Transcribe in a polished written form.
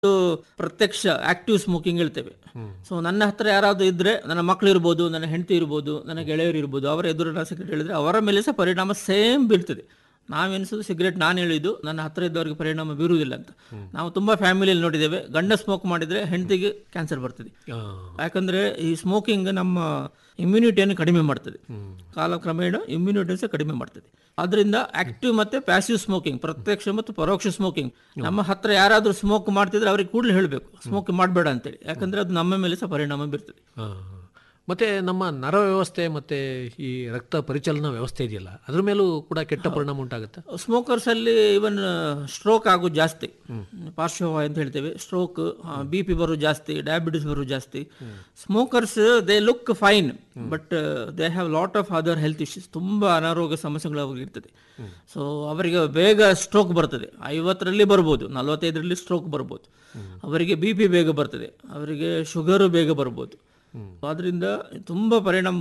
ಪ್ರತ್ಯಕ್ಷ active smoking ಹೇಳ್ತೇವೆ. So ನನ್ನ ಹತ್ರ ಯಾರಾದ್ರು ಇದ್ರೆ, ನನ್ನ ಮಕ್ಕಳು ಇರ್ಬೋದು, ನನ್ನ ಹೆಂಡತಿ ಇರ್ಬೋದು, ನನ್ನ ಗೆಳೆಯರು ಇರ್ಬೋದು, ಅವರ ಎದುರು ನಾನು ಸಿಗರೇಟ್ ಹೇಳಿದ್ರೆ ಅವರ ಮೇಲೆ ಸಹ ಪರಿಣಾಮ ಸೇಮ್ ಬೀಳ್ತದೆ. ನಾವೆನಿಸೋದು ಸಿಗರೇಟ್ ನಾನು ಹೇಳಿದ್ದು ನನ್ನ ಹತ್ರ ಇದ್ದವರಿಗೆ ಪರಿಣಾಮ ಬೀರುವುದಿಲ್ಲ ಅಂತ. ನಾವು ತುಂಬಾ ಫ್ಯಾಮಿಲಿಯಲ್ಲಿ ನೋಡಿದ್ದೇವೆ, ಗಂಡ ಸ್ಮೋಕ್ ಮಾಡಿದ್ರೆ ಹೆಂಡತಿಗೆ ಕ್ಯಾನ್ಸರ್ ಬರ್ತದೆ. ಯಾಕಂದ್ರೆ ಈ ಸ್ಮೋಕಿಂಗ್ ನಮ್ಮ ಇಮ್ಯುನಿಟಿಯನ್ನು ಕಡಿಮೆ ಮಾಡ್ತದೆ, ಕಾಲಕ್ರಮೇಣ ಇಮ್ಯುನಿಟಿ ಸಹ ಕಡಿಮೆ ಮಾಡ್ತದೆ. ಅದರಿಂದ ಆಕ್ಟಿವ್ ಮತ್ತೆ ಪ್ಯಾಸಿವ್ ಸ್ಮೋಕಿಂಗ್, ಪ್ರತ್ಯಕ್ಷ ಮತ್ತು ಪರೋಕ್ಷ ಸ್ಮೋಕಿಂಗ್, ನಮ್ಮ ಹತ್ರ ಯಾರಾದ್ರೂ ಸ್ಮೋಕ್ ಮಾಡ್ತಿದ್ರೆ ಅವ್ರಿಗೆ ಕೂಡಲೇ ಹೇಳಬೇಕು ಸ್ಮೋಕ್ ಮಾಡಬೇಡ ಅಂತೇಳಿ. ಯಾಕಂದ್ರೆ ಅದು ನಮ್ಮ ಮೇಲೆ ಸಹ ಪರಿಣಾಮ ಬೀರ್ತದೆ. ಮತ್ತೆ ನಮ್ಮ ನರ ವ್ಯವಸ್ಥೆ ಮತ್ತೆ ಈ ರಕ್ತ ಪರಿಚಲನಾ ವ್ಯವಸ್ಥೆ ಇದೆಯಲ್ಲ, ಅದ್ರ ಮೇಲೂ ಕೂಡ ಕೆಟ್ಟ ಪರಿಣಾಮ ಉಂಟಾಗುತ್ತೆ. ಸ್ಮೋಕರ್ಸ್ ಅಲ್ಲಿ ಇವನ್ ಸ್ಟ್ರೋಕ್ ಆಗೋದು ಜಾಸ್ತಿ, ಪಾರ್ಶ್ವವಾಯು ಅಂತ ಹೇಳ್ತೇವೆ. ಸ್ಟ್ರೋಕ್, BP ಬರೋದು ಜಾಸ್ತಿ, ಡಯಾಬಿಟಿಸ್ ಬರೋದು ಜಾಸ್ತಿ. Smokers they look fine, but they have lot of other health issues. ತುಂಬಾ ಅನಾರೋಗ್ಯ ಸಮಸ್ಯೆಗಳು ಅವ್ರಿಗೆ ಇರ್ತದೆ. ಸೊ ಅವರಿಗೆ ಬೇಗ ಸ್ಟ್ರೋಕ್ ಬರ್ತದೆ. 50ರಲ್ಲಿ ಬರ್ಬೋದು, 45ರಲ್ಲಿ ಸ್ಟ್ರೋಕ್ ಬರ್ಬೋದು. ಅವರಿಗೆ BP ಬೇಗ ಬರ್ತದೆ, ಅವರಿಗೆ ಶುಗರು ಬೇಗ ಬರ್ಬೋದು. ಅದರಿಂದ ತುಂಬಾ ಪರಿಣಾಮ